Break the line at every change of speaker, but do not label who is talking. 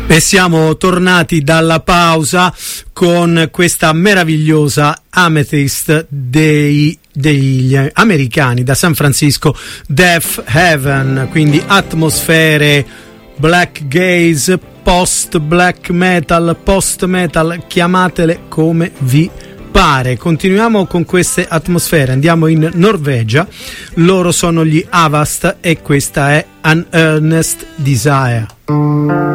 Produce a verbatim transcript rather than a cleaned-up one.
E siamo tornati dalla pausa con questa meravigliosa Amethyst dei, degli americani da San Francisco, Death Heaven, quindi atmosfere black gaze, post black metal, post metal, chiamatele come vi pare. Continuiamo con queste atmosfere, andiamo in Norvegia, loro sono gli Avast e questa è An Earnest Desire.